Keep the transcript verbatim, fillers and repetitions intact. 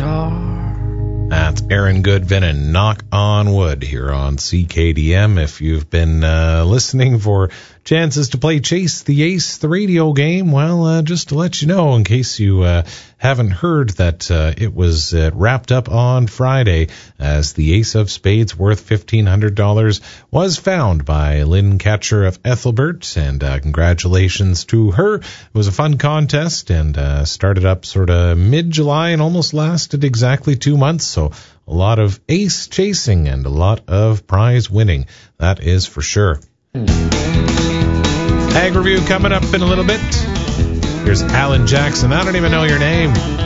guitar. That's Aaron Goodvin and Knock on Wood here on C K D M. If you've been uh, listening for chances to play Chase the Ace, the radio game, well, uh, just to let you know, in case you uh, haven't heard, that uh, it was uh, wrapped up on Friday as the Ace of Spades worth fifteen hundred dollars was found by Lynn Catcher of Ethelbert, and uh, congratulations to her. It was a fun contest and uh, started up sort of mid-July and almost lasted exactly two months, so a lot of ace chasing and a lot of prize winning, that is for sure. Ag Review coming up in a little bit. Here's Alan Jackson. I don't even know your name.